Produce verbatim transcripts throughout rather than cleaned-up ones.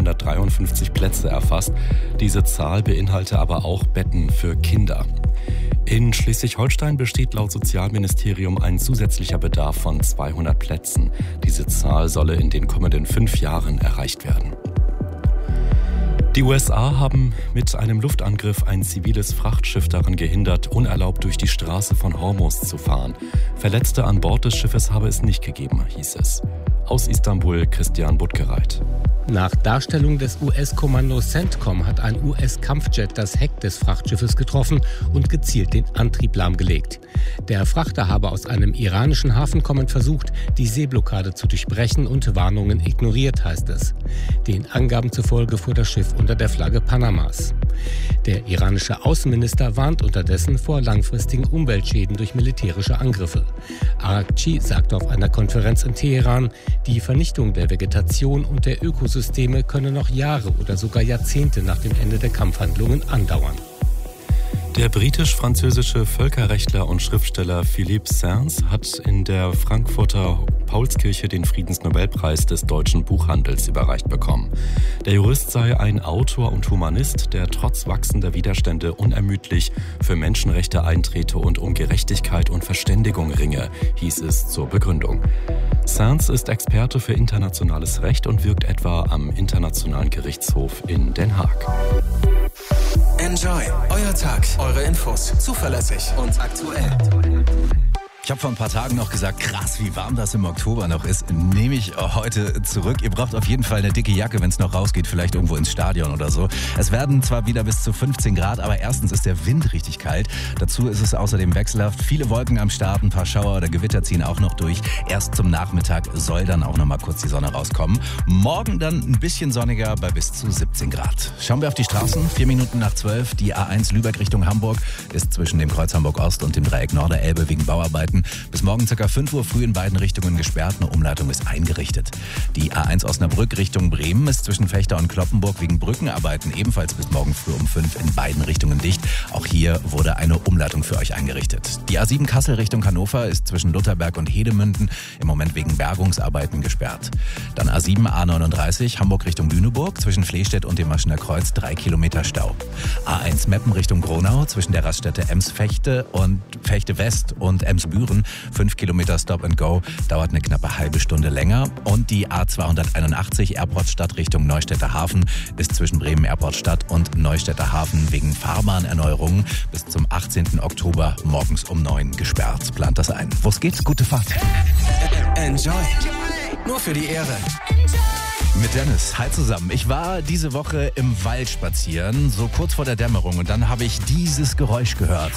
zweihundertdreiundfünfzig Plätze erfasst. Diese Zahl beinhalte aber auch Betten für Kinder. In Schleswig-Holstein besteht laut Sozialministerium ein zusätzlicher Bedarf von zweihundert Plätzen. Diese Zahl solle in den kommenden fünf Jahren erreicht werden. Die U S A haben mit einem Luftangriff ein ziviles Frachtschiff daran gehindert, unerlaubt durch die Straße von Hormuz zu fahren. Verletzte an Bord des Schiffes habe es nicht gegeben, hieß es. Aus Istanbul Christian Buttgereit. Nach Darstellung des U S-Kommandos CENTCOM hat ein U S-Kampfjet das Heck des Frachtschiffes getroffen und gezielt den Antrieb lahmgelegt. Der Frachter habe aus einem iranischen Hafen kommend versucht, die Seeblockade zu durchbrechen und Warnungen ignoriert, heißt es. Den Angaben zufolge fuhr das Schiff unter der Flagge Panamas. Der iranische Außenminister warnt unterdessen vor langfristigen Umweltschäden durch militärische Angriffe. Araghchi sagte auf einer Konferenz in Teheran, die Vernichtung der Vegetation und der Ökosysteme könne noch Jahre oder sogar Jahrzehnte nach dem Ende der Kampfhandlungen andauern. Der britisch-französische Völkerrechtler und Schriftsteller Philippe Sands hat in der Frankfurter Paulskirche den Friedensnobelpreis des deutschen Buchhandels überreicht bekommen. Der Jurist sei ein Autor und Humanist, der trotz wachsender Widerstände unermüdlich für Menschenrechte eintrete und um Gerechtigkeit und Verständigung ringe, hieß es zur Begründung. Sands ist Experte für internationales Recht und wirkt etwa am Internationalen Gerichtshof in Den Haag. Enjoy, euer Tag, eure Infos, zuverlässig und aktuell. Ich habe vor ein paar Tagen noch gesagt, krass, wie warm das im Oktober noch ist, nehme ich heute zurück. Ihr braucht auf jeden Fall eine dicke Jacke, wenn es noch rausgeht, vielleicht irgendwo ins Stadion oder so. Es werden zwar wieder bis zu fünfzehn Grad, aber erstens ist der Wind richtig kalt. Dazu ist es außerdem wechselhaft. Viele Wolken am Start, ein paar Schauer oder Gewitter ziehen auch noch durch. Erst zum Nachmittag soll dann auch noch mal kurz die Sonne rauskommen. Morgen dann ein bisschen sonniger bei bis zu siebzehn Grad. Schauen wir auf die Straßen. Vier Minuten nach zwölf. Die A eins Lübeck Richtung Hamburg ist zwischen dem Kreuz Hamburg Ost und dem Dreieck Norderelbe wegen Bauarbeiten bis morgen ca. fünf Uhr früh in beiden Richtungen gesperrt. Eine Umleitung ist eingerichtet. Die A eins Osnabrück Richtung Bremen ist zwischen Fechter und Kloppenburg wegen Brückenarbeiten ebenfalls bis morgen früh um fünf in beiden Richtungen dicht. Auch hier wurde eine Umleitung für euch eingerichtet. Die A sieben Kassel Richtung Hannover ist zwischen Lutherberg und Hedemünden im Moment wegen Bergungsarbeiten gesperrt. Dann A sieben A neununddreißig Hamburg Richtung Lüneburg zwischen Flehstedt und dem Maschener Kreuz drei Kilometer Stau. A eins Meppen Richtung Gronau zwischen der Raststätte Ems-Fechte und Fechte West und Ems-Büren fünf Kilometer Stop and Go, dauert eine knappe halbe Stunde länger. Und die A zweihunderteinundachtzig Airportstadt Richtung Neustädter Hafen ist zwischen Bremen Airportstadt und Neustädter Hafen wegen Fahrbahnerneuerungen bis zum achtzehnten Oktober morgens um neun gesperrt. Plant das ein. Wo's geht? Gute Fahrt. Enjoy. Nur für die Ehre. Mit Dennis. Hi zusammen. Ich war diese Woche im Wald spazieren, so kurz vor der Dämmerung. Und dann habe ich dieses Geräusch gehört.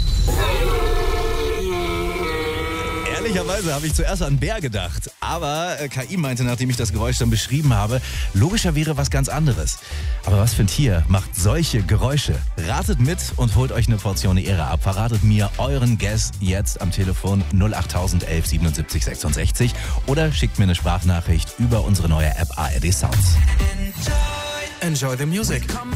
Ehrlicherweise habe ich zuerst an Bär gedacht, aber K I meinte, nachdem ich das Geräusch dann beschrieben habe, logischer wäre was ganz anderes. Aber was für ein Tier macht solche Geräusche? Ratet mit und holt euch eine Portion Ehre ab. Verratet mir euren Guess jetzt am Telefon null acht tausend elf siebenundsiebzig sechsundsechzig oder schickt mir eine Sprachnachricht über unsere neue App A R D Sounds. Enjoy the music.